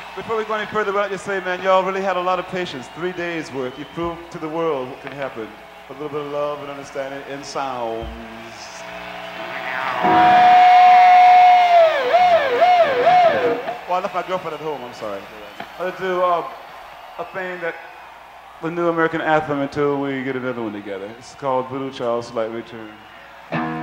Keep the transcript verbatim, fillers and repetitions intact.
Before we go any further, why don't you say, man, y'all really had a lot of patience. Three days worth. You proved to the world what can happen. A little bit of love and understanding in sounds. Well, I left my girlfriend at home, I'm sorry. I'll do uh, a thing that the new American anthem until we get another one together. It's called Voodoo Child's Slight Return.